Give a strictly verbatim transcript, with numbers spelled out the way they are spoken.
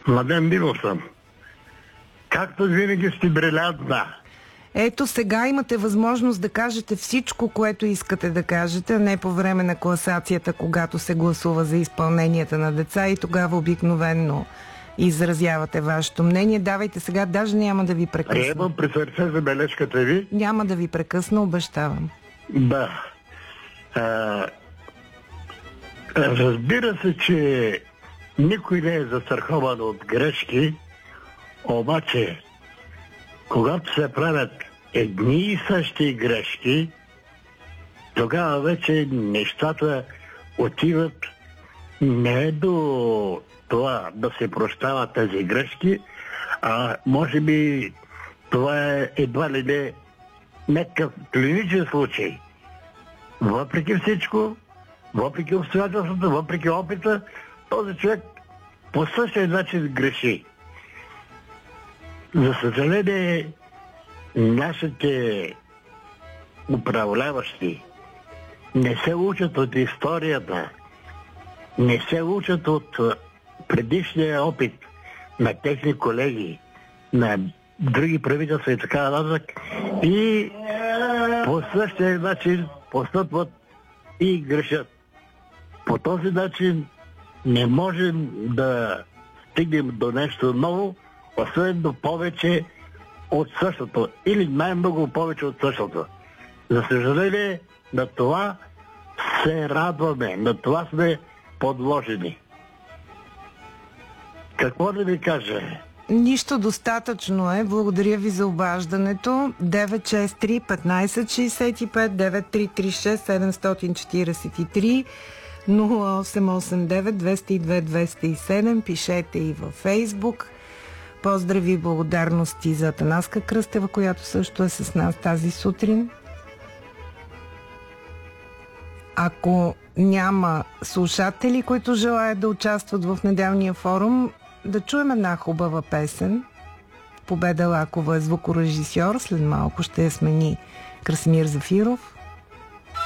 Младен Димов съм. Както винаги сте брилянтна. Ето сега имате възможност да кажете всичко, което искате да кажете, а не по време на класацията, когато се гласува за изпълненията на деца и тогава обикновенно изразявате вашето мнение. Давайте сега, даже няма да ви прекъсна. Приемам при сърце забележката ви. Няма да ви прекъсна, обещавам. Да. А, разбира се, че никой не е застрахован от грешки, обаче когато се правят едни и същи грешки, тогава вече нещата отиват не до това да се прощават тези грешки, а може би това е едва ли не някакъв клиничен случай. Въпреки всичко, въпреки обстоятелствата, въпреки опита, този човек по същия начин греши. За съжаление, нашите управляващи не се учат от историята, не се учат от предишния опит на техни колеги, на други правителства и така нататък, и по същия начин постъпват и грешат. По този начин не можем да стигнем до нещо ново, освен до повече от същото. Или най-много повече от същото. За съжаление, на това се радваме, на това сме подложени. Какво да ви кажа? Нищо, достатъчно е. Благодаря ви за обаждането. девет шест три петнайсет шейсет и пет, девет три три шест седемстотин четирийсет и три, нула осем осем девет двеста и две двеста и седем. Пишете и във Фейсбук. Поздрави и благодарности за Атанаска Кръстева, която също е с нас тази сутрин. Ако няма слушатели, които желаят да участват в неделния форум, да чуем една хубава песен. Победа Лакова е звукорежисьор, след малко ще я смени Красимир Зафиров.